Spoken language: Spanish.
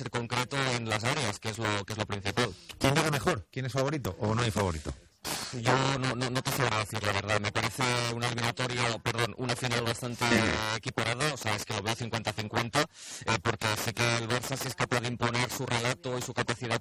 ser concreto en las áreas, que es lo principal. ¿Quién llega mejor? ¿Quién es favorito o no hay favorito? Yo no te sé decir la verdad, me parece una final bastante equiparada, o sea, es que lo veo 50-50, porque sé que el Barça sí es capaz de imponer su relato y su capacidad